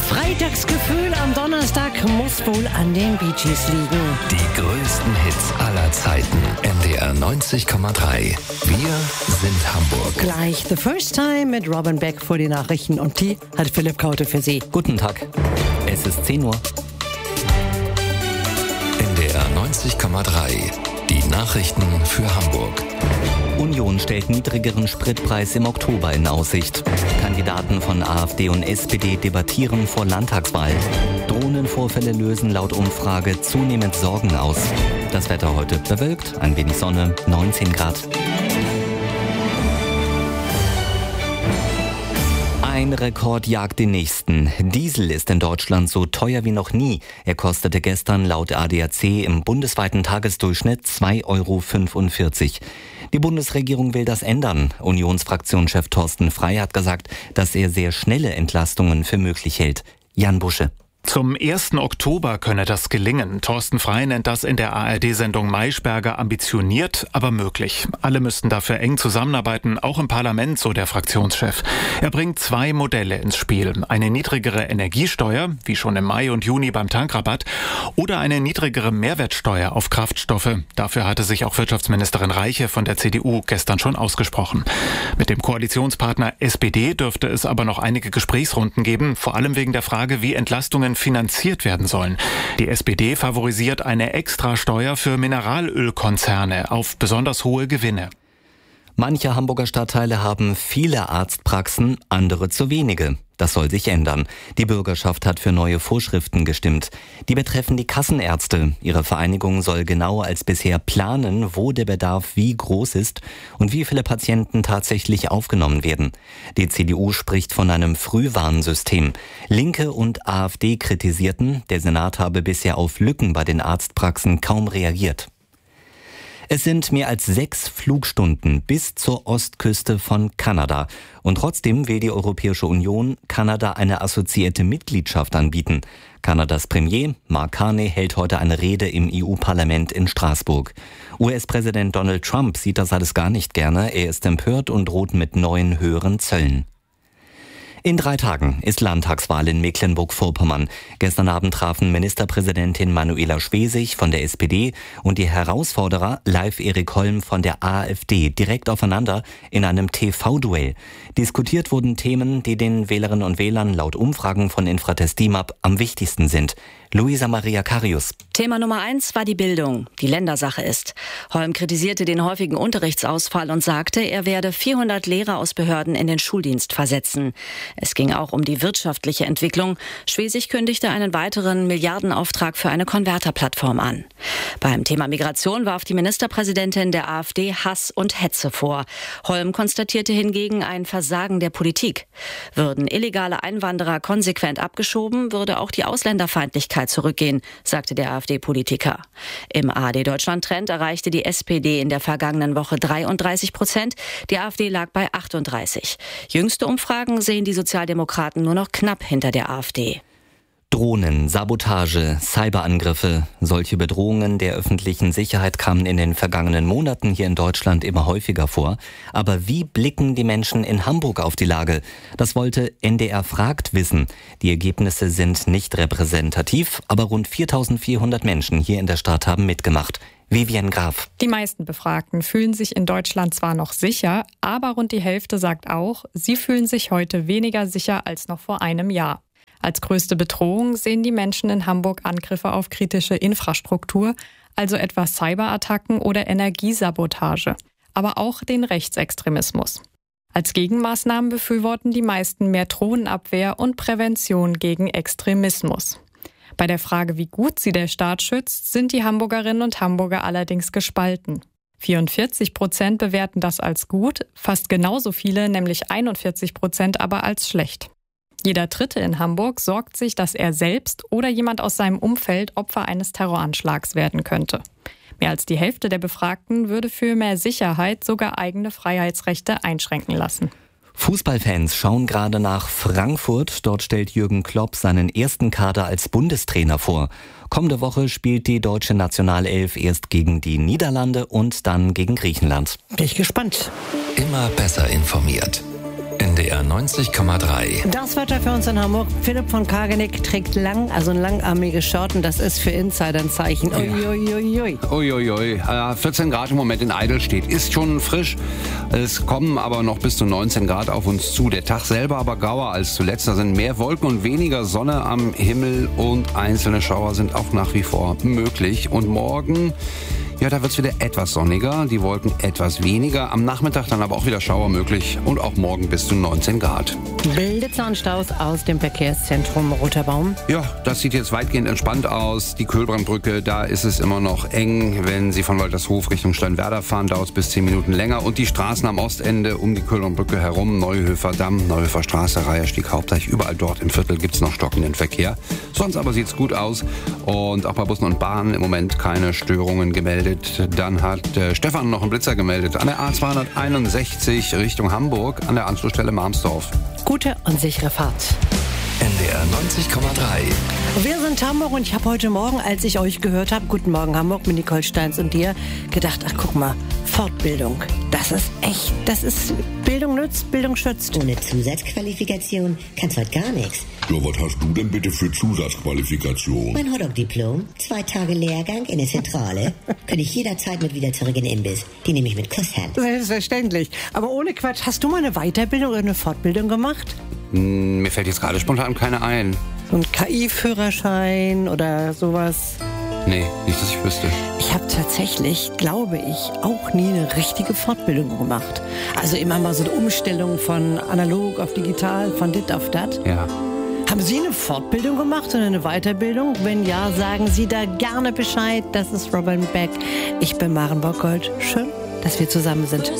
Freitagsgefühl am Donnerstag muss wohl an den Bee Gees liegen. Die größten Hits aller Zeiten. NDR 90,3. Wir sind Hamburg. Gleich The First Time mit Robin Beck vor die Nachrichten und die hat Philipp Kaute für Sie. Guten Tag. Es ist 10 Uhr. NDR 90,3. Die Nachrichten für Hamburg. Union stellt niedrigeren Spritpreis im Oktober in Aussicht. Kandidaten von AfD und SPD debattieren vor Landtagswahl. Drohnenvorfälle lösen laut Umfrage zunehmend Sorgen aus. Das Wetter heute bewölkt, ein wenig Sonne, 19 Grad. Ein Rekord jagt den nächsten. Diesel ist in Deutschland so teuer wie noch nie. Er kostete gestern laut ADAC im bundesweiten Tagesdurchschnitt 2,45 €. Die Bundesregierung will das ändern. Unionsfraktionschef Thorsten Frey hat gesagt, dass er sehr schnelle Entlastungen für möglich hält. Jan Busche. Zum 1. Oktober könne das gelingen. Thorsten Frey nennt das in der ARD-Sendung Maischberger ambitioniert, aber möglich. Alle müssten dafür eng zusammenarbeiten, auch im Parlament, so der Fraktionschef. Er bringt 2 Modelle ins Spiel. Eine niedrigere Energiesteuer, wie schon im Mai und Juni beim Tankrabatt, oder eine niedrigere Mehrwertsteuer auf Kraftstoffe. Dafür hatte sich auch Wirtschaftsministerin Reiche von der CDU gestern schon ausgesprochen. Mit dem Koalitionspartner SPD dürfte es aber noch einige Gesprächsrunden geben, vor allem wegen der Frage, wie Entlastungen finanziert werden sollen. Die SPD favorisiert eine Extrasteuer für Mineralölkonzerne auf besonders hohe Gewinne. Manche Hamburger Stadtteile haben viele Arztpraxen, andere zu wenige. Das soll sich ändern. Die Bürgerschaft hat für neue Vorschriften gestimmt. Die betreffen die Kassenärzte. Ihre Vereinigung soll genauer als bisher planen, wo der Bedarf wie groß ist und wie viele Patienten tatsächlich aufgenommen werden. Die CDU spricht von einem Frühwarnsystem. Linke und AfD kritisierten, der Senat habe bisher auf Lücken bei den Arztpraxen kaum reagiert. Es sind mehr als 6 Flugstunden bis zur Ostküste von Kanada. Und trotzdem will die Europäische Union Kanada eine assoziierte Mitgliedschaft anbieten. Kanadas Premier Mark Carney hält heute eine Rede im EU-Parlament in Straßburg. US-Präsident Donald Trump sieht das alles gar nicht gerne. Er ist empört und droht mit neuen höheren Zöllen. In 3 Tagen ist Landtagswahl in Mecklenburg-Vorpommern. Gestern Abend trafen Ministerpräsidentin Manuela Schwesig von der SPD und die Herausforderer Leif Erik Holm von der AfD direkt aufeinander in einem TV-Duell. Diskutiert wurden Themen, die den Wählerinnen und Wählern laut Umfragen von Infratest DIMAP am wichtigsten sind. Luisa Maria Karius. Thema Nummer 1 war die Bildung, die Ländersache ist. Holm kritisierte den häufigen Unterrichtsausfall und sagte, er werde 400 Lehrer aus Behörden in den Schuldienst versetzen. Es ging auch um die wirtschaftliche Entwicklung. Schwesig kündigte einen weiteren Milliardenauftrag für eine Konverterplattform an. Beim Thema Migration warf die Ministerpräsidentin der AfD Hass und Hetze vor. Holm konstatierte hingegen ein Versagen der Politik. Würden illegale Einwanderer konsequent abgeschoben, würde auch die Ausländerfeindlichkeit zurückgehen, sagte der AfD-Politiker. Im ARD-Deutschland-Trend erreichte die SPD in der vergangenen Woche 33%, die AfD lag bei 38%. Jüngste Umfragen sehen die Sozialdemokraten nur noch knapp hinter der AfD. Drohnen, Sabotage, Cyberangriffe. Solche Bedrohungen der öffentlichen Sicherheit kamen in den vergangenen Monaten hier in Deutschland immer häufiger vor. Aber wie blicken die Menschen in Hamburg auf die Lage? Das wollte NDR fragt wissen. Die Ergebnisse sind nicht repräsentativ, aber rund 4.400 Menschen hier in der Stadt haben mitgemacht. Vivian Graf. Die meisten Befragten fühlen sich in Deutschland zwar noch sicher, aber rund die Hälfte sagt auch, sie fühlen sich heute weniger sicher als noch vor einem Jahr. Als größte Bedrohung sehen die Menschen in Hamburg Angriffe auf kritische Infrastruktur, also etwa Cyberattacken oder Energiesabotage, aber auch den Rechtsextremismus. Als Gegenmaßnahmen befürworten die meisten mehr Drohnenabwehr und Prävention gegen Extremismus. Bei der Frage, wie gut sie der Staat schützt, sind die Hamburgerinnen und Hamburger allerdings gespalten. 44% bewerten das als gut, fast genauso viele, nämlich 41%, aber als schlecht. Jeder Dritte in Hamburg sorgt sich, dass er selbst oder jemand aus seinem Umfeld Opfer eines Terroranschlags werden könnte. Mehr als die Hälfte der Befragten würde für mehr Sicherheit sogar eigene Freiheitsrechte einschränken lassen. Fußballfans schauen gerade nach Frankfurt. Dort stellt Jürgen Klopp seinen ersten Kader als Bundestrainer vor. Kommende Woche spielt die deutsche Nationalelf erst gegen die Niederlande und dann gegen Griechenland. Bin ich gespannt. Immer besser informiert. NDR 90,3. Das Wetter für uns in Hamburg. Philipp von Kargenick trägt langarmige Shorten. Das ist für Insider ein Zeichen. Uiuiui. Uiuiui. 14 Grad im Moment in Eidelstedt. Ist schon frisch. Es kommen aber noch bis zu 19 Grad auf uns zu. Der Tag selber aber grauer als zuletzt. Da sind mehr Wolken und weniger Sonne am Himmel und einzelne Schauer sind auch nach wie vor möglich. Und morgen, ja, da wird es wieder etwas sonniger, die Wolken etwas weniger. Am Nachmittag dann aber auch wieder Schauer möglich und auch morgen bis zu 19 Grad. Bildzahnstaus aus dem Verkehrszentrum Roter Baum. Ja, das sieht jetzt weitgehend entspannt aus. Die Köhlbrandbrücke, da ist es immer noch eng. Wenn Sie von Waltershof Richtung Steinwerder fahren, dauert es bis 10 Minuten länger. Und die Straßen am Ostende um die Köhlbrandbrücke herum, Neuhöfer Damm, Neuhöfer Straße, Reiherstieg, Hauptdeich, überall dort im Viertel gibt es noch stockenden Verkehr. Sonst aber sieht es gut aus und auch bei Bussen und Bahnen im Moment keine Störungen gemeldet. Dann hat Stefan noch einen Blitzer gemeldet an der A261 Richtung Hamburg an der Anschlussstelle Marmsdorf. Gute und sichere Fahrt. NDR 90,3. Wir sind Hamburg und ich habe heute Morgen, als ich euch gehört habe, Guten Morgen Hamburg mit Nicole Steins und dir, gedacht, ach guck mal, Fortbildung, das ist echt, das ist Bildung nützt, Bildung schützt. Ohne Zusatzqualifikation kannst heute gar nichts. Ja, was hast du denn bitte für Zusatzqualifikation? Mein Hotdog-Diplom, 2 Tage Lehrgang in der Zentrale. Könnte ich jederzeit mit wieder zurück in den Imbiss. Die nehme ich mit Kusshand. Selbstverständlich. Aber ohne Quatsch, hast du mal eine Weiterbildung oder eine Fortbildung gemacht? Mir fällt jetzt gerade spontan keine ein. So ein KI-Führerschein oder sowas? Nee, nicht, dass ich wüsste. Ich habe tatsächlich, glaube ich, auch nie eine richtige Fortbildung gemacht. Also immer mal so eine Umstellung von analog auf digital, von dit auf dat. Ja. Haben Sie eine Fortbildung gemacht oder eine Weiterbildung? Wenn ja, sagen Sie da gerne Bescheid. Das ist Robin Beck. Ich bin Maren Bockgold. Schön, dass wir zusammen sind.